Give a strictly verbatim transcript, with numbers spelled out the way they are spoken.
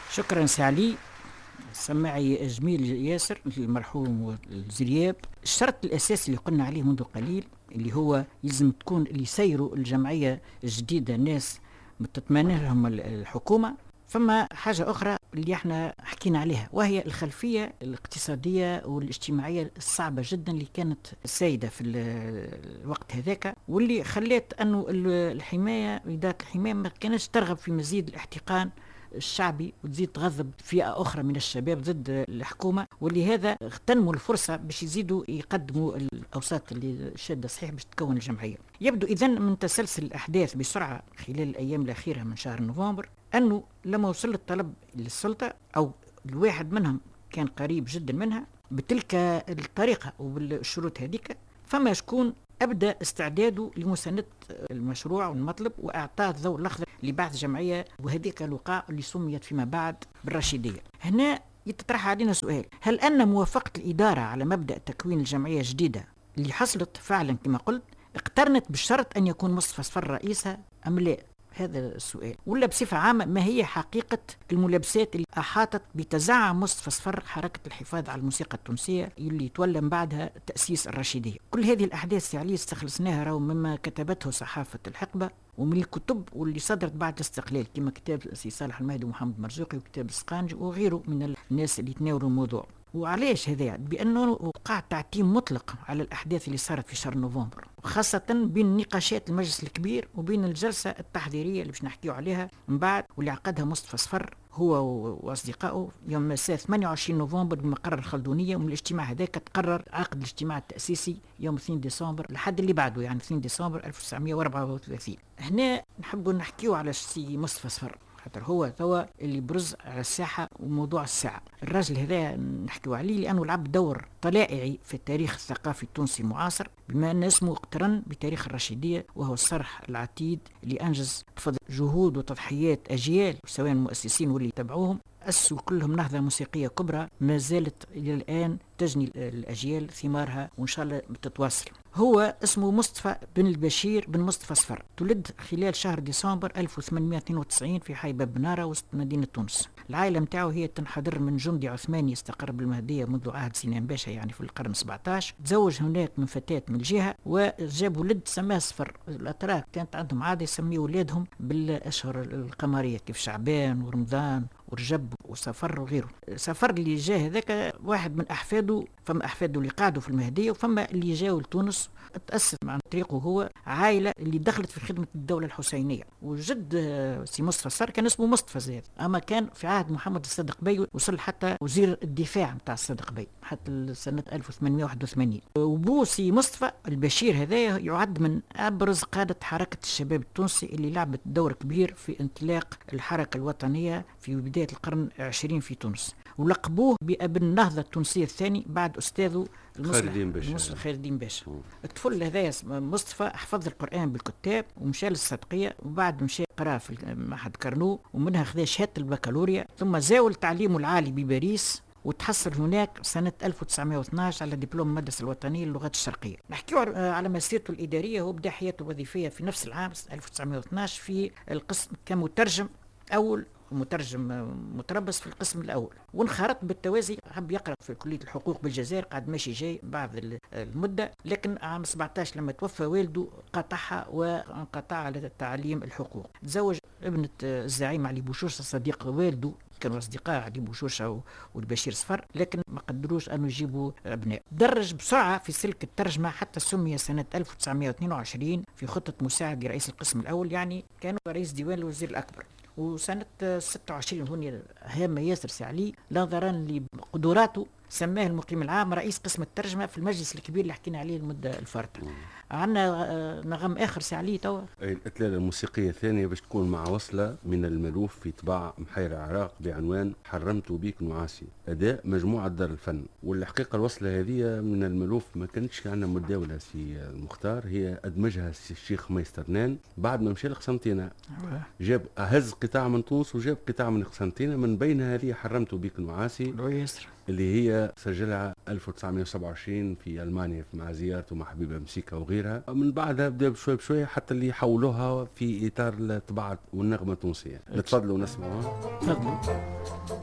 شكرا سي علي. سماعي جميل ياسر المرحوم والزرياب. الشرط الأساسي اللي قلنا عليه منذ قليل اللي هو يلزم تكون اللي يسيروا الجمعية الجديدة ناس تتمنى لهم الحكومة. فما حاجة أخرى اللي احنا حكينا عليها وهي الخلفية الاقتصادية والاجتماعية الصعبة جدا اللي كانت سائدة في الوقت هذاك، واللي خلت أنه الحماية إدارة الحماية ما كانتش ترغب في مزيد الاحتقان الشعبي وتزيد تغضب فئة أخرى من الشباب ضد الحكومة، ولهذا اغتنموا الفرصة باش يزيدوا يقدموا الأوساط اللي شادة صحيح باش تكون الجمعية. يبدو إذن من تسلسل الأحداث بسرعة خلال الأيام الأخيرة من شهر نوفمبر أنه لما وصل الطلب للسلطة أو الواحد منهم كان قريب جدا منها بتلك الطريقة وبالشروط هذيك، فما شكون أبدأ استعداده لمساندة المشروع والمطلب وإعطاء الضوء الأخضر لبعث جمعية، وهذيك الوقائع اللي سميت فيما بعد بالرشيدية. هنا يتطرح علينا سؤال: هل أن موافقة الإدارة على مبدأ تكوين الجمعية الجديدة اللي حصلت فعلا كما قلت اقترنت بالشرط أن يكون مصطفى صفر رئيسها أم لا؟ هذا السؤال. ولا بصفة عامة ما هي حقيقة الملابسات اللي أحاطت بتزعم مصطفى صفر حركة الحفاظ على الموسيقى التونسية اللي تولى من بعدها تأسيس الرشيدية؟ كل هذه الأحداث يعني استخلصناها رو مما كتبته صحافة الحقبة ومن الكتب واللي صدرت بعد الاستقلال كما كتاب السي صالح المهدي ومحمد مرزوقي وكتاب السقانجي وغيره من الناس اللي تناولوا الموضوع. وعليش هذا؟ بأنه وقع تعتيم مطلق على الأحداث اللي صارت في شهر نوفمبر، خاصة بين نقاشات المجلس الكبير وبين الجلسة التحضيرية اللي باش نحكيو عليها من بعد واللي عقدها مصطفى صفر هو وأصدقائه يوم مساء ثمانية وعشرين نوفمبر بمقر الخلدونية. ومن الاجتماع هذاك تقرر عقد الاجتماع التأسيسي يوم اثنين ديسمبر لحد اللي بعده يعني اثنين ديسمبر ألف وتسعمائة وأربعة وثلاثين. هنا نحبوا نحكيو على السي مصطفى صفر خاطر هو توا اللي برز على الساحة وموضوع الساعة. الراجل هذا نحكيو عليه لأنه لعب دور طلائعي في التاريخ الثقافي التونسي المعاصر، بما أن اسمه اقترن بتاريخ الرشيدية وهو الصرح العتيد اللي أنجز بفضل جهود وتضحيات أجيال سواء المؤسسين واللي تبعوهم أسسوا كلهم نهضة موسيقية كبرى ما زالت إلى الآن تجني الأجيال ثمارها وإن شاء الله بتتواصل. هو اسمه مصطفى بن البشير بن مصطفى صفر، تولد خلال شهر ديسمبر ألف وثمانمائة واثنين وتسعين في حي باب بنارة وسط مدينة تونس. العائلة متاعه هي تنحدر من جندي عثماني استقر بالمهدية منذ عهد سنان باشا يعني في القرن سبعة عشر. تزوج هناك من فتاة من الجهة وجاب ولد سماه صفر. الأتراك كانت عندهم عادة يسميوا ولادهم بالأشهر القمرية كيف شعبان ورمضان ورجب وسفر وغيره. سفر اللي جاء هذاك واحد من أحفاده، فما أحفاده اللي قعدوا في المهدية وفما اللي جاوا لتونس. تأسس عن طريقه هو عائلة اللي دخلت في خدمة الدولة الحسينية. وجد سي مصطفى صفر كان اسمه مصطفى زياد، أما كان في عهد محمد الصادق بي وصل حتى وزير الدفاع متاع الصادق بي حتى سنة ألف وثمانمائة وواحد وثمانين. وبو سي مصطفى البشير هذا يعد من أبرز قادة حركة الشباب التونسي اللي لعبت دور كبير في انطلاق الحركة الوطنية في بداية القرن العشرين في تونس، ولقبوه بأبن النهضة التونسية الثاني بعد أستاذه خير الدين باشا. خير الدين باشا. الطفل هذايا مصطفى حفظ القرآن بالكتاب ومشى للصدقية وبعد مشى قرأ في معهد كرنو ومنها خذا شهادة البكالوريا، ثم زاول تعليمه العالي بباريس وتحصل هناك سنة ألف وتسعمائة واثناشر على دبلوم المدرسة الوطنية للغات الشرقية. نحكي على مسيرته الإدارية. هو بدأ حياته الوظيفية في نفس العام ألف وتسعمائة واثناشر في القسم كمترجم أول مترجم متربص في القسم الأول، وانخرط بالتوازي حب يقرأ في كلية الحقوق بالجزائر قاعد ماشي جاي بعد المدة، لكن عام سبعة عشر لما توفى والده قطعها وانقطع على تعليم الحقوق. تزوج ابنة الزعيم علي بوشوشة صديق والده، كانوا أصدقاء علي بوشوشة والبشير صفر، لكن ما قدروش أنه يجيبوا أبناء. درج بسرعة في سلك الترجمة حتى سمي سنة ألف وتسعمائة واثنين وعشرين في خطة مساعد لرئيس القسم الأول، يعني كان رئيس ديوان الوزير الأكبر. وسنة ستة وعشرين هوني هامة ياسر سعلي نظرا لقدراته سماه المقيم العام رئيس قسم الترجمة في المجلس الكبير اللي حكينا عليه المدة الفارطة. عندنا نغم آخر سعلي توا الأتلالة الموسيقية الثانية باش تكون مع وصلة من الملوف في طباعة محير العراق بعنوان حرمت بيك نعاسي، أداء مجموعة دار الفن. والحقيقة الوصلة هذه من الملوف ما كانتش عندنا مداولة سي المختار، هي أدمجها الشيخ ميسترنان بعد ما مشى لقسنطينة، جاب هز قطاع من تونس وجاب قطاع من قسنطينة، من بين هذه حرمت بيك نعاسي اللي هي سجلها ألف وتسعمائة وسبعة وعشرين في ألمانيا مع زيارته مع حبيبة مسيكا وغيرها. من بعدها بدأ بشوي بشوي حتى اللي حولوها في إطار الطباعة والنغمة التونسية. نتفضلوا ونسمعوها. تفضلوا.